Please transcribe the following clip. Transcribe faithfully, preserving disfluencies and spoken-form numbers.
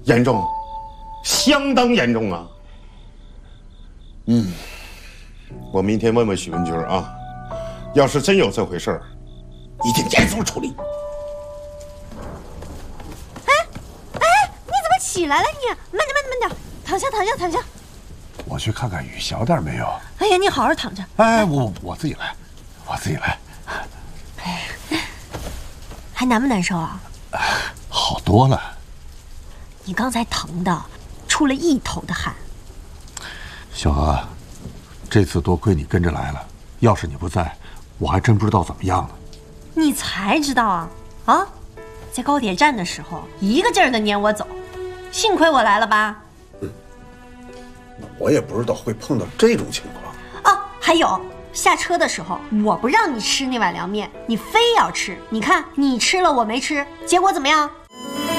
严重，相当严重啊。嗯，我明天问问许文军啊，要是真有这回事儿，一定严肃处理。 哎哎，你怎么起来了你？慢点慢点慢点，躺下躺下躺下。 我去看看雨小点没有。 哎呀，你好好躺着。 哎，我我自己来，我自己来。 哎，还难不难受啊？ 好多了。 你刚才疼的出了一头的汗。 小娥，这次多亏你跟着来了，要是你不在，我还真不知道怎么样呢。 你才知道啊啊！在高铁站的时候，一个劲儿的撵我走，幸亏我来了吧？ 嗯，我也不知道会碰到这种情况。 哦，还有下车的时候，我不让你吃那碗凉面，你非要吃。你看你吃了，我没吃，结果怎么样？